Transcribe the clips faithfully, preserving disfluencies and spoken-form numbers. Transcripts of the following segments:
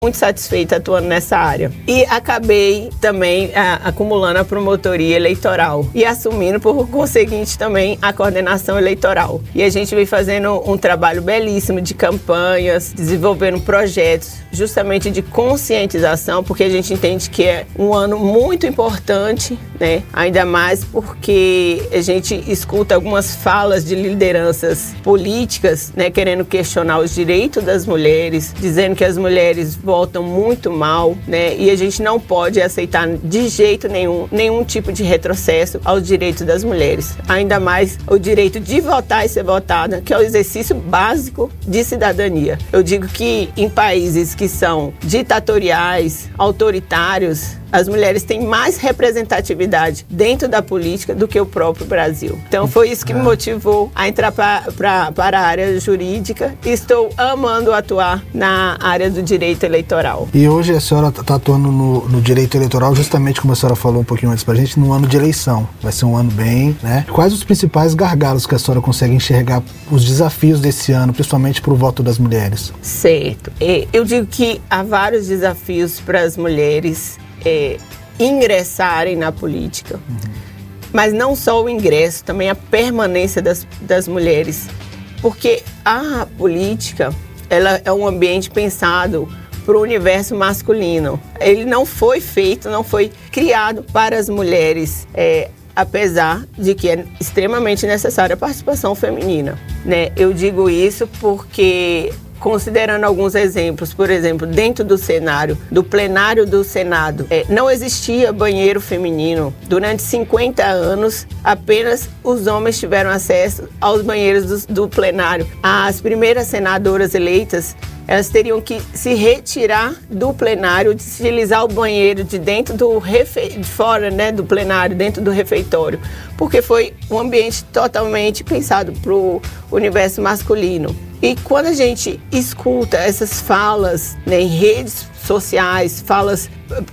muito satisfeita atuando nessa área. E acabei também a, acumulando a promotoria eleitoral e assumindo, por conseguinte, também a coordenação eleitoral. E a gente vem fazendo um trabalho belíssimo de campanhas, desenvolvendo projetos justamente de conscientização, porque a gente entende que é um ano muito importante, né? Ainda mais porque a gente escuta algumas falas de lideranças políticas, né, querendo questionar os direitos das mulheres, dizendo que as mulheres votam muito mal, né? E a gente não pode aceitar de jeito nenhum, nenhum tipo de retrocesso aos direitos das mulheres. Ainda mais o direito de votar e ser votada, que é o exercício básico de cidadania. Eu digo que em países que são ditatoriais, autoritários, as mulheres têm mais representatividade dentro da política do que o próprio Brasil. Então foi isso que me motivou a entrar pra, pra, para a área jurídica. Estou amando atuar na área do direito eleitoral. E hoje a senhora está atuando no, no direito eleitoral, justamente como a senhora falou um pouquinho antes pra gente, no ano de eleição. Vai ser um ano bem, né? Quais os principais gargalos que a senhora consegue enxergar, os desafios desse ano, principalmente para o voto das mulheres? Certo. Eu digo que há vários desafios para as mulheres É, ingressarem na política, uhum. Mas não só o ingresso, também a permanência das, das mulheres, porque a política, ela é um ambiente pensado para o universo masculino. Ele não foi feito, não foi criado para as mulheres, é, apesar de que é extremamente necessária a participação feminina, né? Eu digo isso porque, considerando alguns exemplos, por exemplo, dentro do cenário, do plenário do Senado, é, não existia banheiro feminino. Durante cinquenta anos, apenas os homens tiveram acesso aos banheiros do, do plenário. As primeiras senadoras eleitas, elas teriam que se retirar do plenário, utilizar o banheiro de dentro do refe... de fora, né, do plenário, dentro do refeitório, porque foi um ambiente totalmente pensado para o universo masculino. E quando a gente escuta essas falas, né, em redes sociais, falas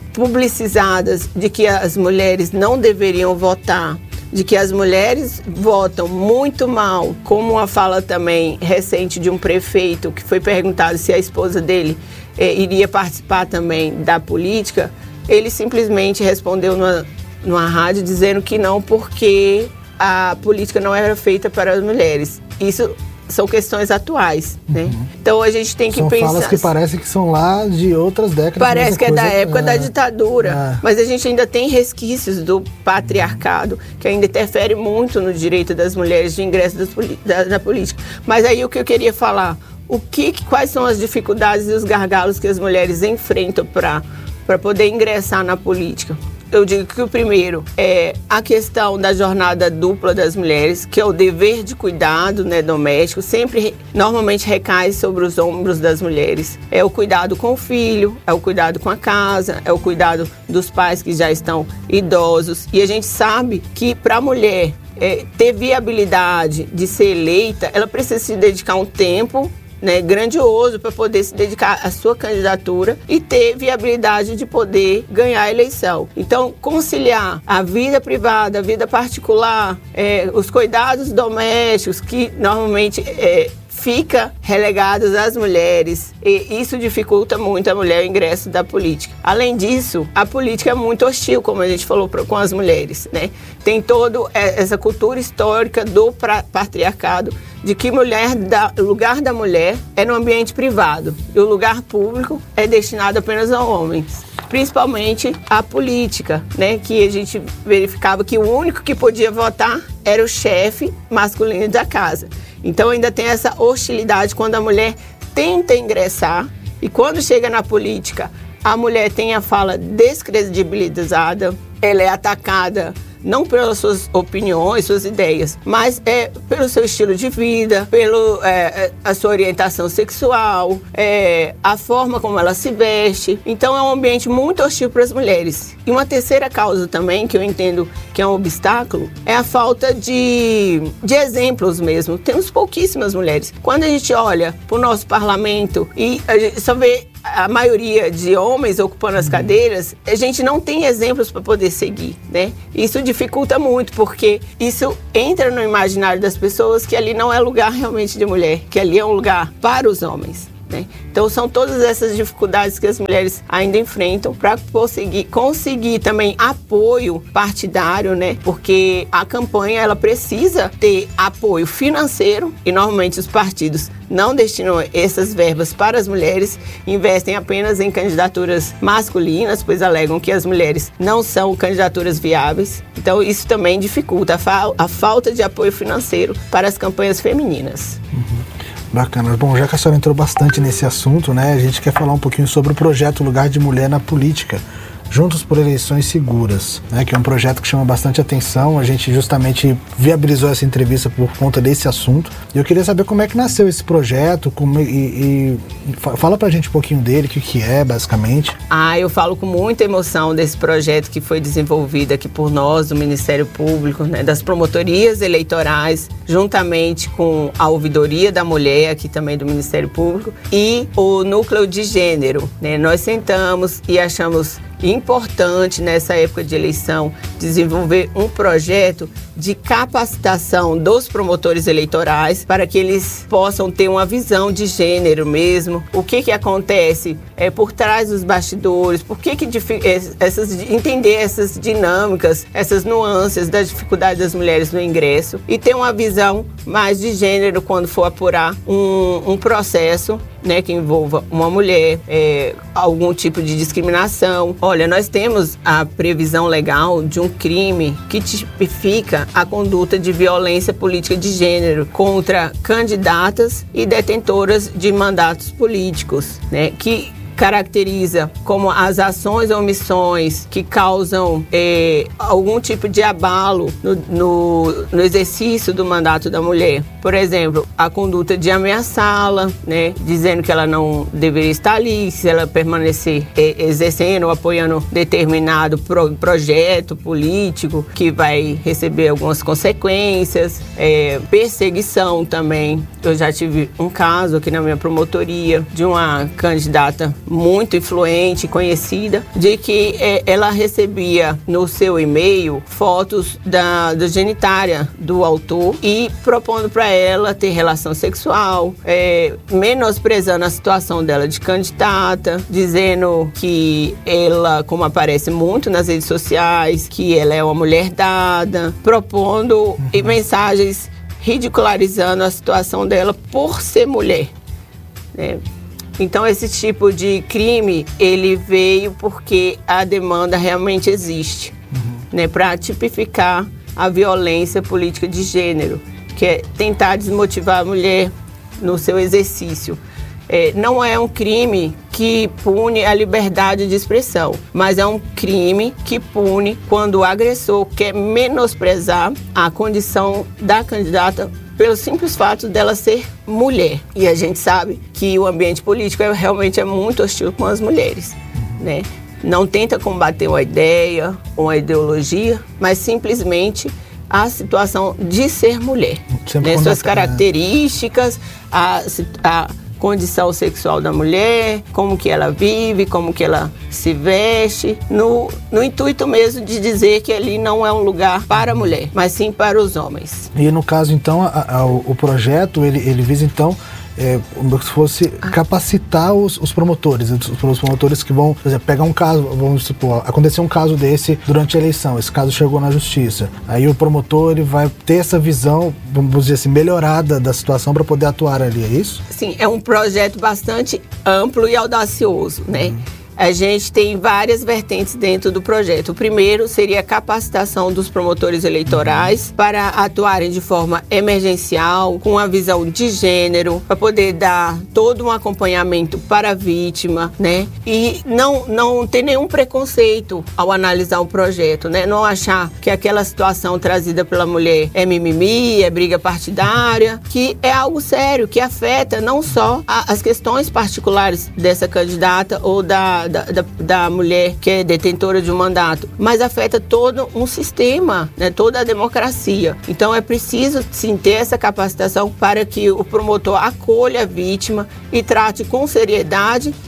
publicizadas de que as mulheres não deveriam votar, de que as mulheres votam muito mal, como uma fala também recente de um prefeito que foi perguntado se a esposa dele eh, iria participar também da política, ele simplesmente respondeu numa, numa rádio dizendo que não, porque a política não era feita para as mulheres. Isso são questões atuais, né? Uhum. Então a gente tem que são pensar... São falas que parecem que são lá de outras décadas. Parece que é da época é... da ditadura, é. Mas a gente ainda tem resquícios do patriarcado, que ainda interfere muito no direito das mulheres de ingresso das, da, da política. Mas aí o que eu queria falar, o que, quais são as dificuldades e os gargalos que as mulheres enfrentam para para poder ingressar na política? Eu digo que o primeiro é a questão da jornada dupla das mulheres, que é o dever de cuidado, né, doméstico, sempre normalmente recai sobre os ombros das mulheres. É o cuidado com o filho, é o cuidado com a casa, é o cuidado dos pais que já estão idosos. E a gente sabe que para a mulher é, ter viabilidade de ser eleita, ela precisa se dedicar um tempo, né, grandioso para poder se dedicar à sua candidatura e ter viabilidade de poder ganhar a eleição. Então, conciliar a vida privada, a vida particular, é, os cuidados domésticos, que normalmente é, fica relegados às mulheres, e isso dificulta muito a mulher o ingresso da política. Além disso, a política é muito hostil, como a gente falou, com as mulheres, né? Tem toda essa cultura histórica do patriarcado, de que mulher da, o lugar da mulher é no ambiente privado e o lugar público é destinado apenas a homens, principalmente a política, né? Que a gente verificava que o único que podia votar era o chefe masculino da casa. Então ainda tem essa hostilidade quando a mulher tenta ingressar, e quando chega na política, a mulher tem a fala descredibilizada, ela é atacada não pelas suas opiniões, suas ideias, mas é pelo seu estilo de vida, pelo é, a sua orientação sexual, é, a forma como ela se veste. Então é um ambiente muito hostil para as mulheres. E uma terceira causa também, que eu entendo que é um obstáculo, é a falta de, de exemplos mesmo. Temos pouquíssimas mulheres. Quando a gente olha para o nosso parlamento e a gente só vê a maioria de homens ocupando as cadeiras, a gente não tem exemplos para poder seguir, né? Isso dificulta muito, porque isso entra no imaginário das pessoas que ali não é lugar realmente de mulher, que ali é um lugar para os homens. né? Então são todas essas dificuldades que as mulheres ainda enfrentam para conseguir, conseguir também apoio partidário, né? Porque a campanha ela precisa ter apoio financeiro e normalmente os partidos não destinam essas verbas para as mulheres, investem apenas em candidaturas masculinas, pois alegam que as mulheres não são candidaturas viáveis. Então isso também dificulta a, fa- a falta de apoio financeiro para as campanhas femininas. Uhum. Bacana. Bom, já que a senhora entrou bastante nesse assunto, né, a gente quer falar um pouquinho sobre o projeto Lugar de Mulher na Política, Juntos por Eleições Seguras, né, que é um projeto que chama bastante atenção. A gente justamente viabilizou essa entrevista por conta desse assunto. E eu queria saber como é que nasceu esse projeto, como, e, e fala pra gente um pouquinho dele, o que, que é, basicamente. Ah, eu falo com muita emoção desse projeto que foi desenvolvido aqui por nós, do Ministério Público, né, das promotorias eleitorais, juntamente com a Ouvidoria da Mulher, aqui também do Ministério Público, e o Núcleo de Gênero, né. Nós sentamos e achamos importante nessa época de eleição desenvolver um projeto de capacitação dos promotores eleitorais para que eles possam ter uma visão de gênero mesmo. O que que acontece é, por trás dos bastidores, por que que essas, entender essas dinâmicas, essas nuances das dificuldades das mulheres no ingresso e ter uma visão mais de gênero quando for apurar um, um processo, né, que envolva uma mulher, é, algum tipo de discriminação. Olha, nós temos a previsão legal de um crime que tipifica a conduta de violência política de gênero contra candidatas e detentoras de mandatos políticos, né, que caracteriza como as ações ou omissões que causam é, algum tipo de abalo no, no, no exercício do mandato da mulher. Por exemplo, a conduta de ameaçá-la, né, dizendo que ela não deveria estar ali, se ela permanecer é, exercendo ou apoiando determinado pro, projeto político que vai receber algumas consequências, é, perseguição também. Eu já tive um caso aqui na minha promotoria de uma candidata muito influente e conhecida, de que é, ela recebia no seu e-mail fotos da, da genitária do autor e propondo para ela ter relação sexual, é, menosprezando a situação dela de candidata, dizendo que ela, como aparece muito nas redes sociais, que ela é uma mulher dada, propondo uhum. mensagens ridicularizando a situação dela por ser mulher, né? Então, esse tipo de crime, ele veio porque a demanda realmente existe, uhum. né, para tipificar a violência política de gênero, que é tentar desmotivar a mulher no seu exercício. É, não é um crime que pune a liberdade de expressão, mas é um crime que pune quando o agressor quer menosprezar a condição da candidata pelo simples fato dela ser mulher. E a gente sabe que o ambiente político é, realmente é muito hostil com as mulheres, né? Não tenta combater uma ideia, uma ideologia, mas simplesmente a situação de ser mulher, né? Suas características, a, a condição sexual da mulher, como que ela vive, como que ela se veste, no, no intuito mesmo de dizer que ali não é um lugar para a mulher, mas sim para os homens. E no caso, então, a, a, o projeto, ele, ele visa, então, é, como se fosse ah. capacitar os, os promotores, os, os promotores que vão, por exemplo, pegar um caso, vamos supor, aconteceu um caso desse durante a eleição, esse caso chegou na justiça, aí o promotor ele vai ter essa visão, vamos dizer assim, melhorada da situação para poder atuar ali, é isso? Sim, é um projeto bastante amplo e audacioso, né? Uhum. A gente tem várias vertentes dentro do projeto. O primeiro seria a capacitação dos promotores eleitorais para atuarem de forma emergencial, com a visão de gênero, para poder dar todo um acompanhamento para a vítima, né? E não, não ter nenhum preconceito ao analisar o projeto, né? Não achar que aquela situação trazida pela mulher é mimimi, é briga partidária, que é algo sério, que afeta não só a, as questões particulares dessa candidata ou da Da, da, da mulher que é detentora de um mandato, mas afeta todo um sistema, né, toda a democracia. Então é preciso sim ter essa capacitação para que o promotor acolha a vítima e trate com seriedade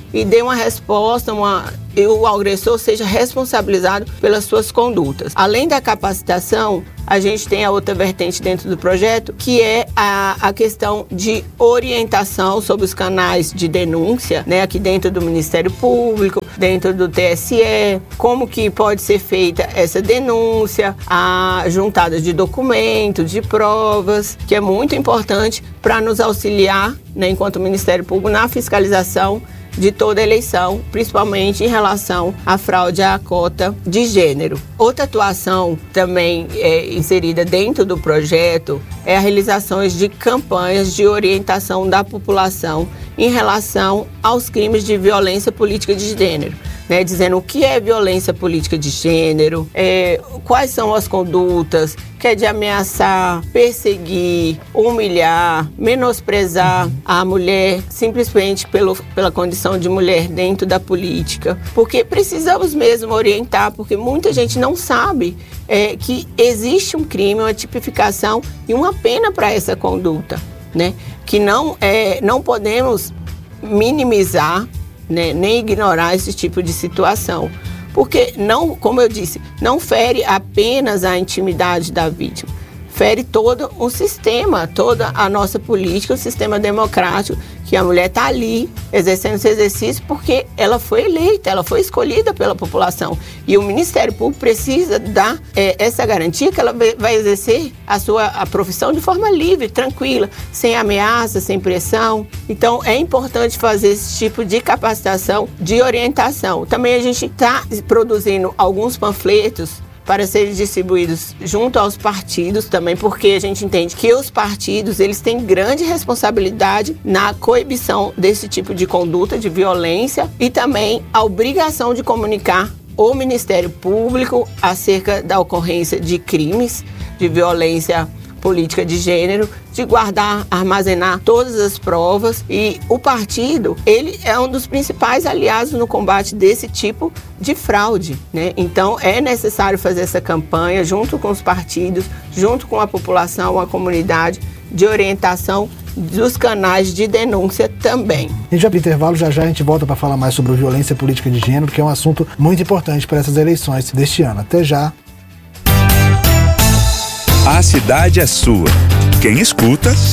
e dê uma resposta, uma, e o agressor seja responsabilizado pelas suas condutas. Além da capacitação, a gente tem a outra vertente dentro do projeto, que é a, a questão de orientação sobre os canais de denúncia, né, aqui dentro do Ministério Público, dentro do T S E, como que pode ser feita essa denúncia, a juntada de documentos, de provas, que é muito importante para nos auxiliar, né, enquanto Ministério Público, na fiscalização de toda eleição, principalmente em relação à fraude à cota de gênero. Outra atuação também é, inserida dentro do projeto é a realização de campanhas de orientação da população em relação aos crimes de violência política de gênero, né, dizendo o que é violência política de gênero, é, quais são as condutas, que é de ameaçar, perseguir, humilhar, menosprezar a mulher simplesmente pelo, pela condição de mulher dentro da política. Porque precisamos mesmo orientar, porque muita gente não sabe é, que existe um crime, uma tipificação e uma pena para essa conduta, né? Que não, é, não podemos minimizar, né, nem ignorar esse tipo de situação. Porque, não, como eu disse, não fere apenas a intimidade da vítima, fere todo um sistema, toda a nossa política, o sistema democrático, que a mulher está ali exercendo esse exercício porque ela foi eleita, ela foi escolhida pela população. E o Ministério Público precisa dar é, essa garantia que ela vai exercer a sua a profissão de forma livre, tranquila, sem ameaça, sem pressão. Então, é importante fazer esse tipo de capacitação, de orientação. Também a gente está produzindo alguns panfletos para serem distribuídos junto aos partidos também, porque a gente entende que os partidos, eles têm grande responsabilidade na coibição desse tipo de conduta, de violência, e também a obrigação de comunicar ao Ministério Público acerca da ocorrência de crimes de violência política de gênero, de guardar, armazenar todas as provas, e o partido, ele é um dos principais aliados no combate desse tipo de fraude, né? Então é necessário fazer essa campanha junto com os partidos, junto com a população, a comunidade, de orientação dos canais de denúncia também. A gente vai para o intervalo, já já a gente volta para falar mais sobre violência política de gênero, que é um assunto muito importante para essas eleições deste ano. Até já. A cidade é sua. Quem escuta